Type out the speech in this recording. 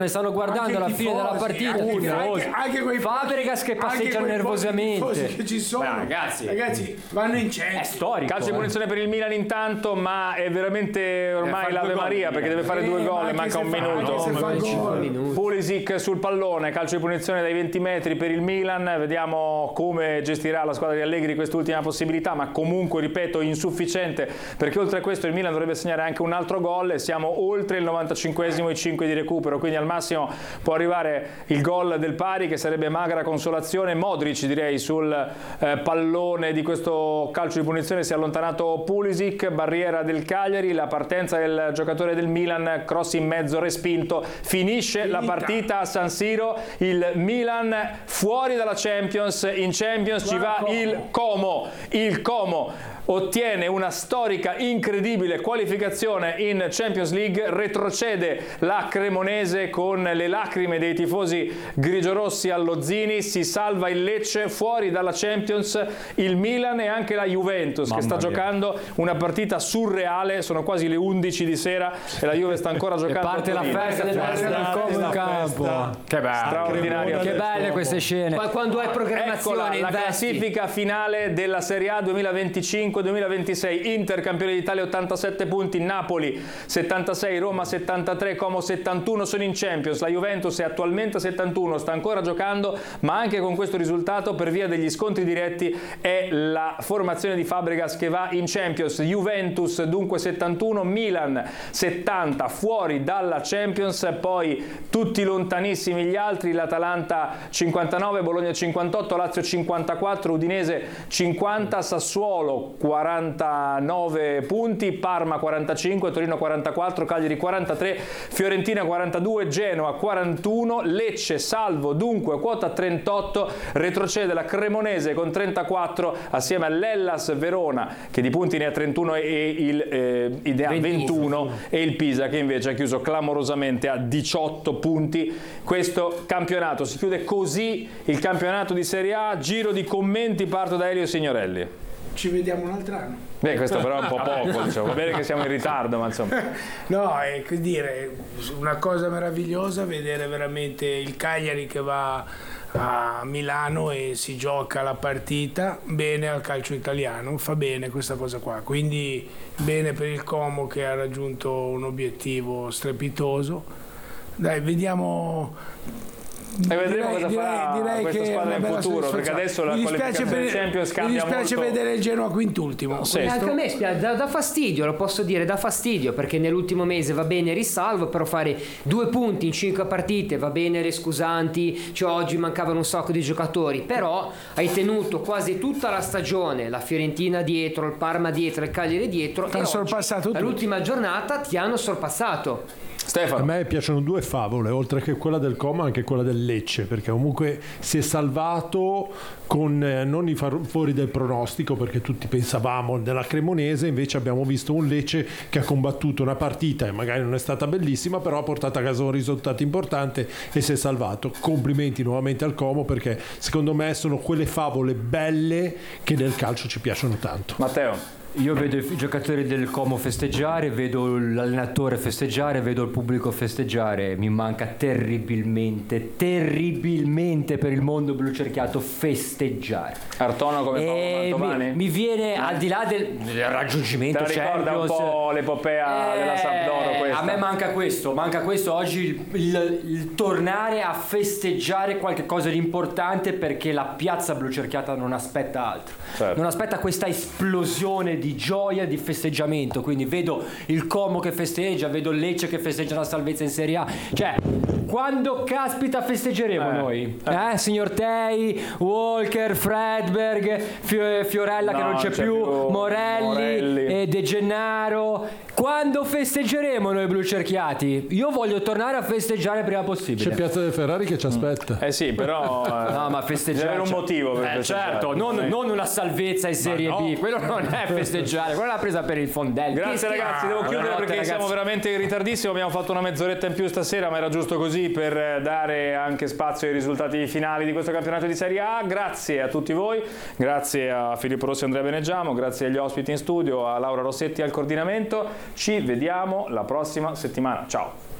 stanno guardando alla fine della partita, anche quei Fabregas che passeggiano nervosamente. Che ci sono. Ragazzi, vanno in centro. È storico. Calcio di punizione per il Milan intanto, ma è veramente ormai l'Ave Maria, perché deve fare 2 gol e manca un minuto. Pulisic sul pallone, calcio di punizione dai 20 metri per il Milan. Vediamo come gestirà la squadra di Allegri quest'ultima possibilità, ma comunque, ripeto, insufficiente, perché oltre a questo il Milan dovrebbe segnare anche un altro gol e siamo oltre il 95esimo e 5 di recupero, quindi al massimo può arrivare il gol del pari, che sarebbe magra consolazione. Modric, direi, sul pallone di questo calcio di punizione si è allontanato Pulisic, barriera del Cagliari, la partenza del giocatore del Milan, cross in mezzo respinto, finisce la partita a San Siro, il Milan fuori dalla Champions. In Champions ci va il Como ottiene una storica, incredibile qualificazione in Champions League, retrocede la Cremonese con le lacrime dei tifosi grigiorossi allo Zini, si salva il Lecce, fuori dalla Champions il Milan e anche la Juventus, che sta giocando una partita surreale. Sono quasi le 11 di sera e la Juve sta ancora giocando. E parte la festa del Como in campo. Che bello, straordinaria. Che belle queste scene. Quando hai programmazione, la classifica finale della Serie A 2025-2026, Inter campione d'Italia 87 punti, Napoli 76, Roma 73, Como 71, sono in Champions. La Juventus è attualmente a 71, sta ancora giocando, ma anche con questo risultato, per via degli scontri diretti, è la formazione di Fabregas che va in Champions. Juventus dunque 71, Milan 70, fuori dalla Champions, poi tutti lontanissimi gli altri, l'Atalanta 59, Bologna 58, Lazio 54, Udinese 50, Sassuolo 49 punti, Parma 45, Torino 44, Cagliari 43, Fiorentina 42, Genoa 41, Lecce salvo dunque quota 38, retrocede la Cremonese con 34 assieme all'Hellas Verona che di punti ne ha 31 e il 21 e il Pisa che invece ha chiuso clamorosamente a 18 punti. Questo campionato si chiude così, il campionato di Serie A. Giro di commenti, parto da Elio Signorelli. Ci vediamo un altro anno. Beh, questo però è un po' poco, diciamo. Va bene che siamo in ritardo, ma insomma. No, è che dire, una cosa meravigliosa vedere veramente il Cagliari che va a Milano e si gioca la partita bene al calcio italiano, fa bene questa cosa qua, quindi bene per il Como che ha raggiunto un obiettivo strepitoso. Dai, vediamo. E vedremo cosa farà questa squadra in futuro, perché adesso la qualificazione del Champions cambia molto. Mi dispiace vedere il Genoa quintultimo. Sì. Anche a me dà fastidio, lo posso dire, dà fastidio, perché nell'ultimo mese va bene risalvo, però fare 2 punti in 5 partite va bene le scusanti, cioè oggi mancavano un sacco di giocatori, però hai tenuto quasi tutta la stagione la Fiorentina dietro, il Parma dietro, il Cagliari dietro, e oggi, all'ultima giornata ti hanno sorpassato. Stefano. A me piacciono 2 favole, oltre che quella del Como anche quella del Lecce, perché comunque si è salvato con non i favori del pronostico, perché tutti pensavamo della Cremonese, invece abbiamo visto un Lecce che ha combattuto una partita e magari non è stata bellissima, però ha portato a casa un risultato importante e si è salvato. Complimenti nuovamente al Como, perché secondo me sono quelle favole belle che nel calcio ci piacciono tanto. Matteo. Io vedo i giocatori del Como festeggiare, vedo l'allenatore festeggiare, vedo il pubblico festeggiare. Mi manca terribilmente per il mondo blu cerchiato festeggiare. Artono come Paolo Mantovani? Mi viene al di là del raggiungimento Champions. Ricorda un po' l'epopea della Sampdoria questa. A me manca questo oggi, il tornare a festeggiare qualche cosa di importante, perché la piazza blu cerchiata non aspetta altro. Certo. Non aspetta questa esplosione di gioia, di festeggiamento. Quindi vedo il Como che festeggia, vedo il Lecce che festeggia la salvezza in Serie A. Cioè, quando caspita festeggeremo noi? Signor Tei, Walker, Fredberg, Fiorella che non c'è più, Morelli. E De Gennaro. Quando festeggeremo noi blu cerchiati? Io voglio tornare a festeggiare prima possibile. C'è Piazza del Ferrari che ci aspetta. Sì, però no, ma festeggiare c'era un motivo per festeggiare. Certo, non una salvezza in Serie B, quello non è festeggiare, quella l'ha presa per il fondello. Grazie ragazzi, devo chiudere perché siamo veramente in ritardissimo, abbiamo fatto una mezz'oretta in più stasera, ma era giusto così per dare anche spazio ai risultati finali di questo campionato di Serie A. Grazie a tutti voi, grazie a Filippo Rossi e Andrea Beneggiamo, grazie agli ospiti in studio, a Laura Rossetti al coordinamento. Ci vediamo la prossima settimana, ciao.